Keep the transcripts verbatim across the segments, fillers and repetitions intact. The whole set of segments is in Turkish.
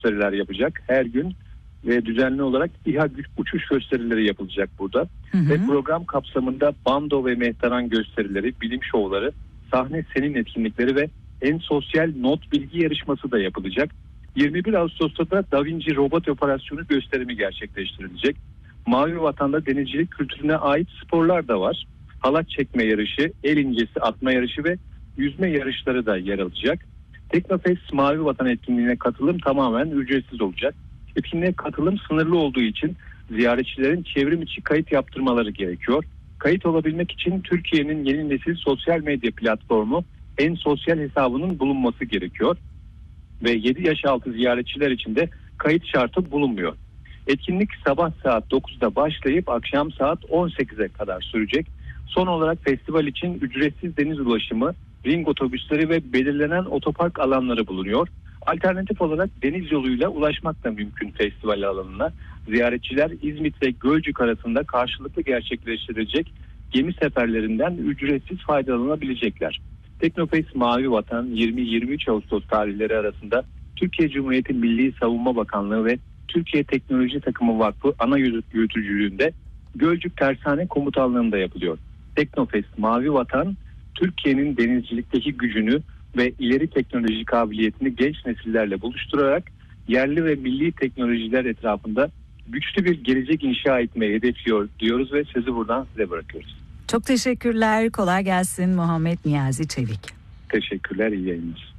gösteriler yapacak. Her gün ve düzenli olarak İHA uçuş gösterileri yapılacak burada. Hı hı. Ve program kapsamında bando ve mehteran gösterileri, bilim şovları, sahne senin etkinlikleri ve en sosyal not bilgi yarışması da yapılacak. yirmi bir Ağustos'ta da Da Vinci robot operasyonu gösterimi gerçekleştirilecek. Mavi Vatan'da denizcilik kültürüne ait sporlar da var. Halat çekme yarışı, el incesi atma yarışı ve yüzme yarışları da yer alacak. Teknofest Mavi Vatan etkinliğine katılım tamamen ücretsiz olacak. Etkinliğe katılım sınırlı olduğu için ziyaretçilerin çevrim içi kayıt yaptırmaları gerekiyor. Kayıt olabilmek için Türkiye'nin yeni nesil sosyal medya platformu En Sosyal hesabının bulunması gerekiyor. Ve yedi yaş altı ziyaretçiler için de kayıt şartı bulunmuyor. Etkinlik sabah saat dokuzda başlayıp akşam saat on sekize kadar sürecek. Son olarak festival için ücretsiz deniz ulaşımı, ring otobüsleri ve belirlenen otopark alanları bulunuyor. Alternatif olarak deniz yoluyla ulaşmak da mümkün festival alanına. Ziyaretçiler İzmit ve Gölcük arasında karşılıklı gerçekleştirilecek gemi seferlerinden ücretsiz faydalanabilecekler. Teknofest Mavi Vatan yirmi yirmi üç Ağustos tarihleri arasında Türkiye Cumhuriyeti Milli Savunma Bakanlığı ve Türkiye Teknoloji Takımı Vakfı ana yürütücülüğünde Gölcük Tersane Komutanlığı'nda yapılıyor. Teknofest Mavi Vatan, Türkiye'nin denizcilikteki gücünü ve ileri teknoloji kabiliyetini genç nesillerle buluşturarak yerli ve milli teknolojiler etrafında güçlü bir gelecek inşa etmeyi hedefliyor diyoruz ve sözü buradan size bırakıyoruz. Çok teşekkürler. Kolay gelsin Muhammed Niyazi Çevik. Teşekkürler. İyi yayınlar.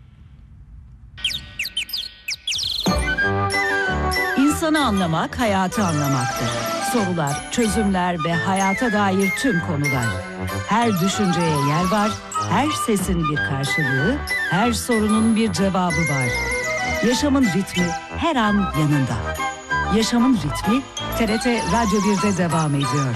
İnsanı anlamak, hayatı anlamaktır. Sorular, çözümler ve hayata dair tüm konular. Her düşünceye yer var, her sesin bir karşılığı, her sorunun bir cevabı var. Yaşamın ritmi her an yanında. Yaşamın ritmi T R T Radyo bir'de devam ediyor.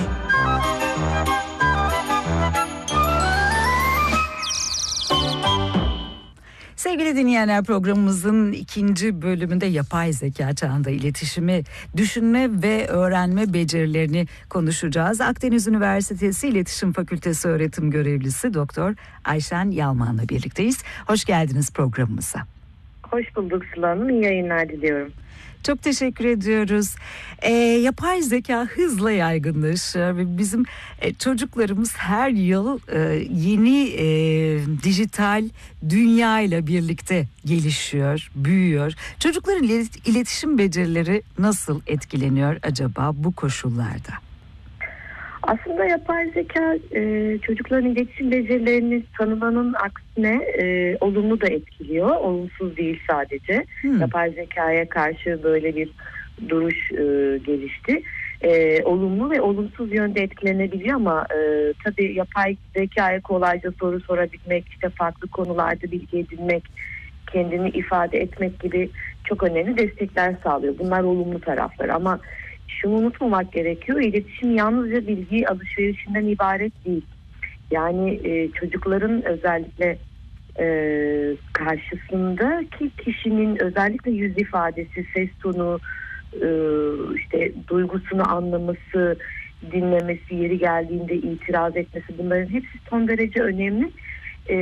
Sevgili dinleyenler, programımızın ikinci bölümünde yapay zeka çağında iletişimi, düşünme ve öğrenme becerilerini konuşacağız. Akdeniz Üniversitesi İletişim Fakültesi öğretim görevlisi Doktor Ayşen Yalman'la birlikteyiz. Hoş geldiniz programımıza. Hoş bulduk Sıla Hanım. İyi yayınlar diliyorum. Çok teşekkür ediyoruz. E, yapay zeka hızla yaygınlaşıyor ve bizim e, çocuklarımız her yıl e, yeni e, dijital dünya ile birlikte gelişiyor, büyüyor. Çocukların iletişim becerileri nasıl etkileniyor acaba bu koşullarda? Aslında yapay zeka e, çocukların iletişim becerilerini tanımanın aksine e, olumlu da etkiliyor. Olumsuz değil sadece. Hmm. Yapay zekaya karşı böyle bir duruş e, gelişti. E, olumlu ve olumsuz yönde etkilenebiliyor ama e, tabii yapay zekaya kolayca soru sorabilmek, işte farklı konularda bilgi edinmek, kendini ifade etmek gibi çok önemli destekler sağlıyor. Bunlar olumlu taraflar ama şunu unutmamak gerekiyor. İletişim yalnızca bilgi alışverişinden ibaret değil. Yani e, çocukların özellikle e, karşısındaki kişinin özellikle yüz ifadesi, ses tonu, e, işte duygusunu anlaması, dinlemesi, yeri geldiğinde itiraz etmesi, bunların hepsi son derece önemli. E,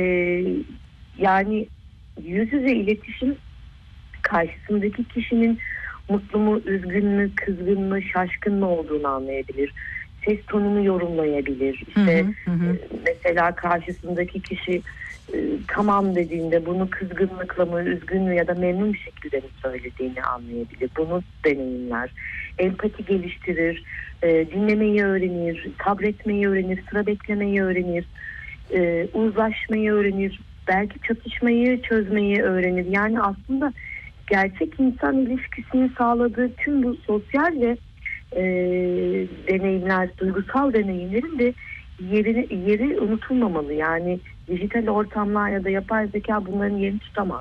yani yüz yüze iletişim karşısındaki kişinin mutlu mu, üzgün mü, kızgın mı, şaşkın mı olduğunu anlayabilir. Ses tonunu yorumlayabilir. İşte hı hı hı. Mesela karşısındaki kişi e, tamam dediğinde bunu kızgınlıkla mı, üzgün mü ya da memnun bir şekilde mi söylediğini anlayabilir. Bunu deneyimler. Empati geliştirir, e, dinlemeyi öğrenir, sabretmeyi öğrenir, sıra beklemeyi öğrenir, e, uzlaşmayı öğrenir, belki çatışmayı çözmeyi öğrenir. Yani aslında gerçek insan ilişkisini sağladığı tüm bu sosyal ve e, deneyimler, duygusal deneyimlerin de yeri, yeri unutulmamalı. Yani dijital ortamlar ya da yapay zeka bunların yerini tutamaz.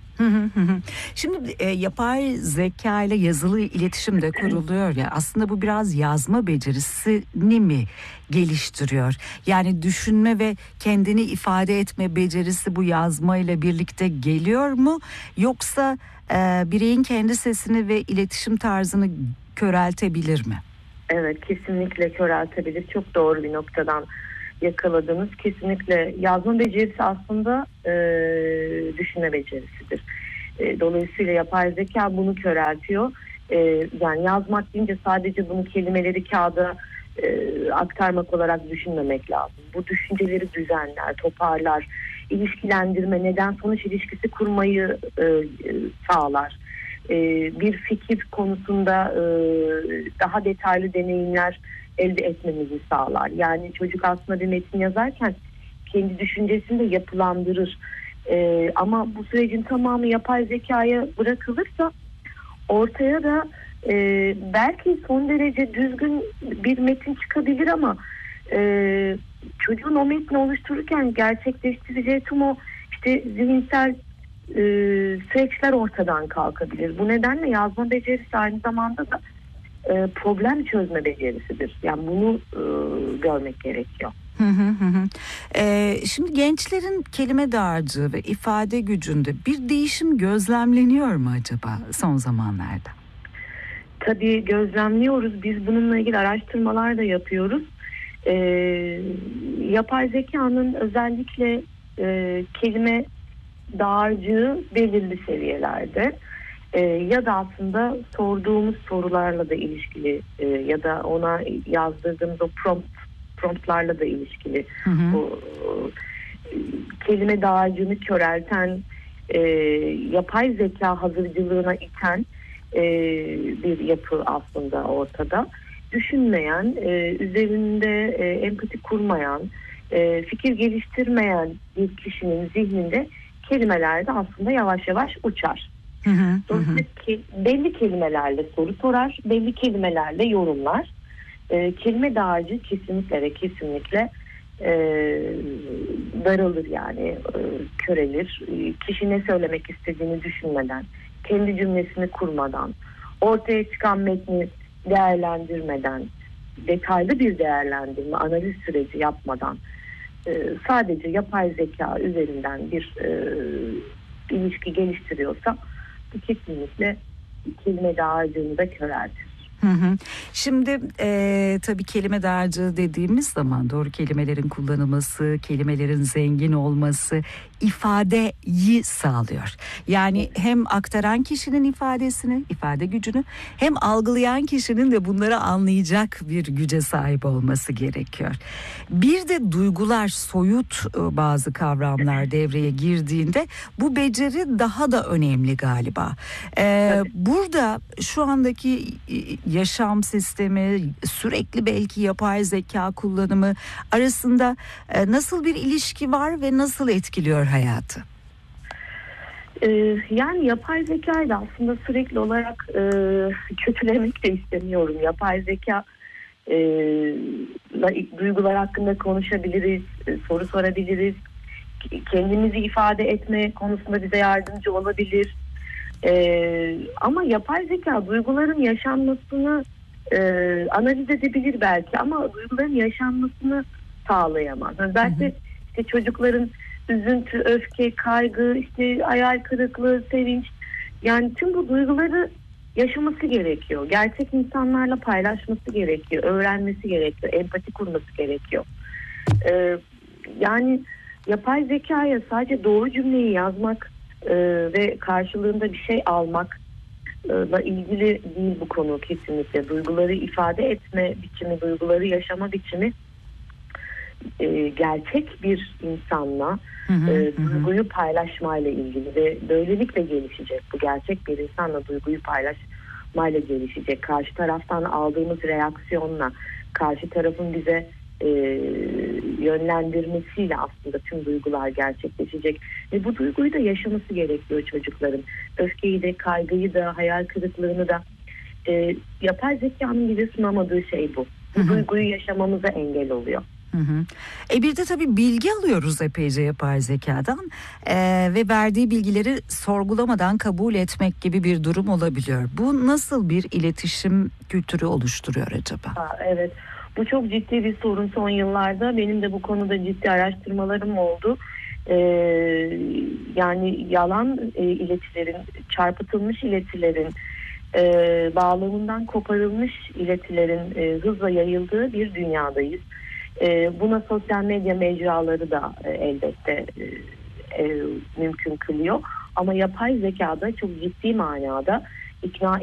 Şimdi e, yapay zeka ile yazılı iletişim de kuruluyor ya, aslında bu biraz yazma becerisini mi geliştiriyor? Yani düşünme ve kendini ifade etme becerisi bu yazma ile birlikte geliyor mu? Yoksa e, bireyin kendi sesini ve iletişim tarzını köreltebilir mi? Evet, kesinlikle köreltebilir. Çok doğru bir noktadan yakaladınız. Kesinlikle yazma becerisi aslında e, düşünme becerisidir. E, dolayısıyla yapay zeka bunu köreltiyor. E, yani yazmak deyince sadece bunu kelimeleri kağıda e, aktarmak olarak düşünmemek lazım. Bu düşünceleri düzenler, toparlar, ilişkilendirme, neden sonuç ilişkisi kurmayı e, e, sağlar. E, bir fikir konusunda e, daha detaylı deneyimler elde etmemizi sağlar. Yani çocuk aslında bir metin yazarken kendi düşüncesini de yapılandırır. E, ama bu sürecin tamamı yapay zekaya bırakılırsa ortaya da e, belki son derece düzgün bir metin çıkabilir ama e, çocuğun o metni oluştururken gerçekleştireceği tüm o işte zihinsel e, süreçler ortadan kalkabilir. Bu nedenle yazma becerisi aynı zamanda da e, problem çözme becerisidir. Yani bunu e, görmek gerekiyor. Hı hı hı. Ee, şimdi gençlerin kelime dağarcığı ve ifade gücünde bir değişim gözlemleniyor mu acaba son zamanlarda? Tabii gözlemliyoruz. Biz bununla ilgili araştırmalar da yapıyoruz. Ee, yapay zekanın özellikle e, kelime dağarcığı belirli seviyelerde. Ee, ya da aslında sorduğumuz sorularla da ilişkili e, ya da ona yazdırdığımız o prompt promptlarla da ilişkili. Hı hı. Bu e, kelime dağarcığını körelten, e, yapay zeka hazırcılığına iten e, bir yapı aslında ortada. Düşünmeyen, e, üzerinde e, empati kurmayan, e, fikir geliştirmeyen bir kişinin zihninde kelimeler de aslında yavaş yavaş uçar. Hı hı, Dolayısıyla hı. belli kelimelerle soru sorar, belli kelimelerle yorumlar. E, kelime dağarcığı kesinlikle ve kesinlikle e, daralır yani e, körelir. E, kişi ne söylemek istediğini düşünmeden, kendi cümlesini kurmadan, ortaya çıkan metni değerlendirmeden, detaylı bir değerlendirme, analiz süreci yapmadan e, sadece yapay zeka üzerinden bir e, ilişki geliştiriyorsa bu kesinlikle kelime dağarcığını da köreltir. Hı hı. Şimdi e, tabii kelime dağarcığı dediğimiz zaman doğru kelimelerin kullanılması, kelimelerin zengin olması ifadeyi sağlıyor. Yani hem aktaran kişinin ifadesini, ifade gücünü hem algılayan kişinin de bunları anlayacak bir güce sahip olması gerekiyor. Bir de duygular, soyut bazı kavramlar devreye girdiğinde bu beceri daha da önemli galiba. Ee, burada şu andaki yaşam sistemi, sürekli belki yapay zeka kullanımı arasında nasıl bir ilişki var ve nasıl etkiliyor hayatı? Ee, yani yapay zekayı da aslında sürekli olarak e, kötülemek de istemiyorum. Yapay zeka e, duygular hakkında konuşabiliriz, e, soru sorabiliriz, kendimizi ifade etme konusunda bize yardımcı olabilir. Ee, ama yapay zeka duyguların yaşanmasını e, analiz edebilir belki ama duyguların yaşanmasını sağlayamaz. Özellikle işte çocukların üzüntü, öfke, kaygı, işte hayal kırıklığı, sevinç, yani tüm bu duyguları yaşaması gerekiyor. Gerçek insanlarla paylaşması gerekiyor, öğrenmesi gerekiyor, empati kurması gerekiyor. Ee, yani yapay zekaya sadece doğru cümleyi yazmak Ee, ve karşılığında bir şey almakla ilgili değil bu konu kesinlikle. Duyguları ifade etme biçimi, duyguları yaşama biçimi e, gerçek bir insanla hı hı, e, duyguyu paylaşmayla ilgili ve böylelikle gelişecek. Bu gerçek bir insanla duyguyu paylaşmayla gelişecek. Karşı taraftan aldığımız reaksiyonla, karşı tarafın bize E, yönlendirmesiyle aslında tüm duygular gerçekleşecek ve bu duyguyu da yaşaması gerekiyor çocukların. Öfkeyi de, kaygıyı da, hayal kırıklığını da e, yapay zekanın bize sunamadığı şey bu. Bu Hı-hı. duyguyu yaşamamıza engel oluyor. Hı hı. E bir de tabii bilgi alıyoruz epeyce yapay zekadan e, ve verdiği bilgileri sorgulamadan kabul etmek gibi bir durum olabiliyor. Bu nasıl bir iletişim kültürü oluşturuyor acaba? Ha, evet. Bu çok ciddi bir sorun son yıllarda. Benim de bu konuda ciddi araştırmalarım oldu. Ee, yani yalan e, iletilerin, çarpıtılmış iletilerin, e, bağlamından koparılmış iletilerin e, hızla yayıldığı bir dünyadayız. E, buna sosyal medya mecraları da e, elbette e, e, mümkün kılıyor. Ama yapay zekada çok ciddi manada ikna